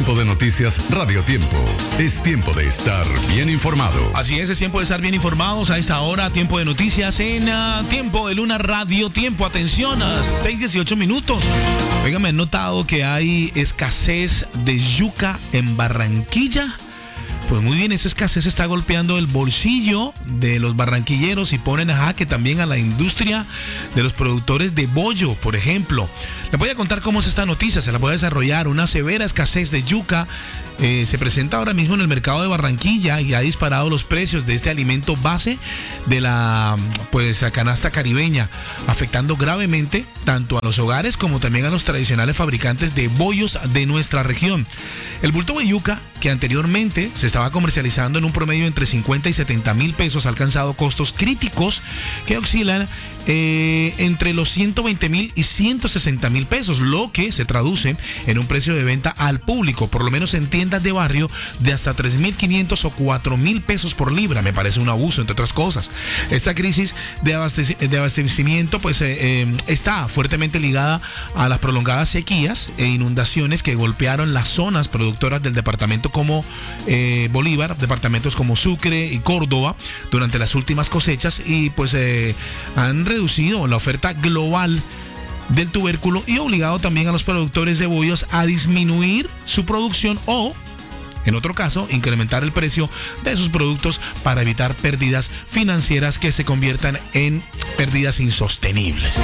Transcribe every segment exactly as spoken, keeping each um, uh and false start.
Tiempo de noticias Radio Tiempo. Es tiempo de estar bien informado. Así es, es tiempo de estar bien informados a esta hora. Tiempo de noticias en uh, Tiempo de Luna Radio Tiempo. Atención, a seis dieciocho minutos. Oigan, me he notado que hay escasez de yuca en Barranquilla. Pues muy bien, esa escasez está golpeando el bolsillo de los barranquilleros y ponen a jaque también a la industria de los productores de bollo, por ejemplo. Les voy a contar cómo es esta noticia, se la voy a desarrollar. Una severa escasez de yuca eh, se presenta ahora mismo en el mercado de Barranquilla y ha disparado los precios de este alimento base de la, pues, la canasta caribeña, afectando gravemente tanto a los hogares como también a los tradicionales fabricantes de bollos de nuestra región. El bulto de yuca, que anteriormente se estaba comercializando en un promedio entre cincuenta y setenta mil pesos, ha alcanzado costos críticos que oscilan eh, entre los ciento veinte mil y ciento sesenta mil pesos, lo que se traduce en un precio de venta al público, por lo menos en tiendas de barrio, de hasta tres mil quinientos o cuatro mil pesos por libra. Me parece un abuso, entre otras cosas. Esta crisis de, abastec- de abastecimiento pues eh, eh, está fuertemente ligada a las prolongadas sequías e inundaciones que golpearon las zonas productoras del departamento como eh, Bolívar, departamentos como Sucre y Córdoba durante las últimas cosechas, y pues eh, han reducido la oferta global del tubérculo y obligado también a los productores de bollos a disminuir su producción o, en otro caso, incrementar el precio de sus productos para evitar pérdidas financieras que se conviertan en pérdidas insostenibles.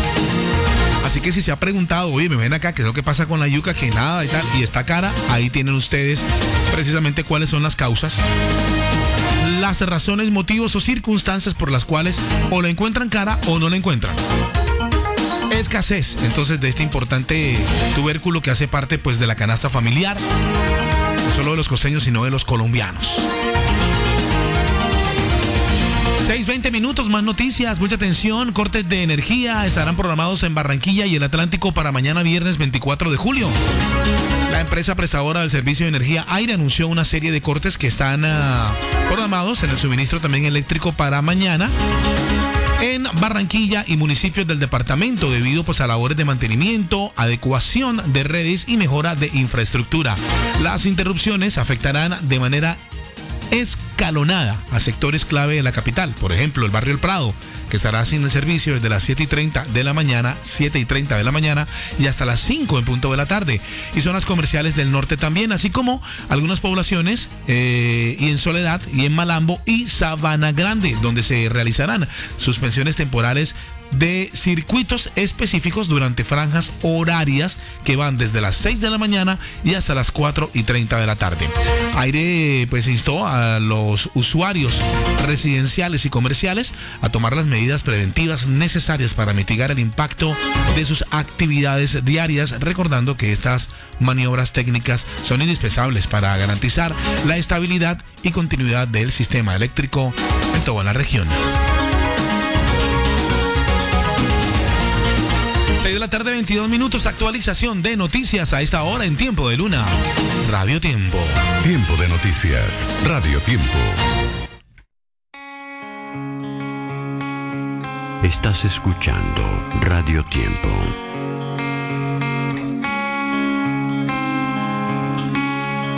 Así que si se ha preguntado, oye, me ven acá, ¿qué es lo que pasa con la yuca? Que nada y tal, y está cara, ahí tienen ustedes precisamente cuáles son las causas, las razones, motivos o circunstancias por las cuales o la encuentran cara o no la encuentran. Escasez, entonces, de este importante tubérculo que hace parte, pues, de la canasta familiar, no solo de los costeños, sino de los colombianos. seis veinte minutos, más noticias, mucha atención. Cortes de energía estarán programados en Barranquilla y el Atlántico para mañana viernes veinticuatro de julio. La empresa prestadora del servicio de energía Aire anunció una serie de cortes que están uh, programados en el suministro también eléctrico para mañana en Barranquilla y municipios del departamento, debido pues a labores de mantenimiento, adecuación de redes y mejora de infraestructura. Las interrupciones afectarán de manera escalonada a sectores clave de la capital, por ejemplo el barrio El Prado, que estará sin el servicio desde las siete y treinta de la mañana, siete y treinta de la mañana y hasta las cinco en punto de la tarde, y zonas comerciales del norte también, así como algunas poblaciones eh, y en Soledad y en Malambo y Sabana Grande, donde se realizarán suspensiones temporales de circuitos específicos durante franjas horarias que van desde las seis de la mañana y hasta las cuatro y treinta de la tarde. Aire pues instó a los usuarios residenciales y comerciales a tomar las medidas preventivas necesarias para mitigar el impacto de sus actividades diarias, recordando que estas maniobras técnicas son indispensables para garantizar la estabilidad y continuidad del sistema eléctrico en toda la región. seis de la tarde, veintidós minutos, actualización de noticias a esta hora en Tiempo de Luna Radio Tiempo. Tiempo de noticias Radio Tiempo. Estás escuchando Radio Tiempo.